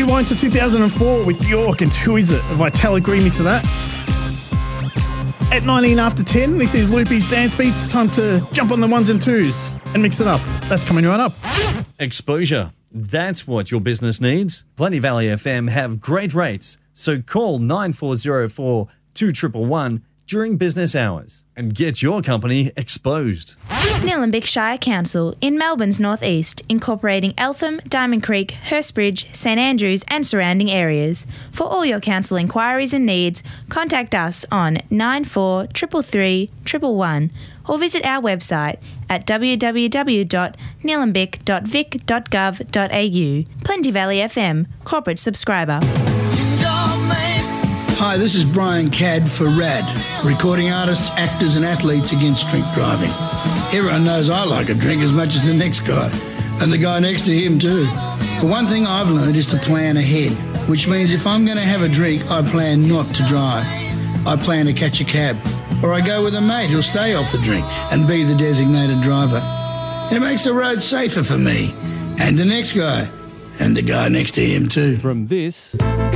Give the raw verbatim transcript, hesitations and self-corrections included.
Rewind to two thousand four with Bjork and Who Is It? A Vitalik remix of that. At nineteen after ten, this is Loopy's Dance Beats. Time to jump on the ones and twos and mix it up. That's coming right up. Exposure. That's what your business needs. Plenty Valley F M have great rates, so call nine four zero four two one one one during business hours and get your company exposed. Nillumbik Shire Council in Melbourne's northeast, incorporating Eltham, Diamond Creek, Hurstbridge, St Andrews and surrounding areas. For all your council inquiries and needs, contact us on nine four three three three one one or visit our website at w w w dot nillumbik dot vic dot gov dot a u. Plenty Valley F M, corporate subscriber. Hi, this is Brian Cadd for RAD, recording artists, actors and athletes against drink driving. Everyone knows I like a drink as much as the next guy, and the guy next to him too. But one thing I've learned is to plan ahead, which means if I'm going to have a drink, I plan not to drive. I plan to catch a cab, or I go with a mate who'll stay off the drink and be the designated driver. It makes the road safer for me, and the next guy, and the guy next to him too. From this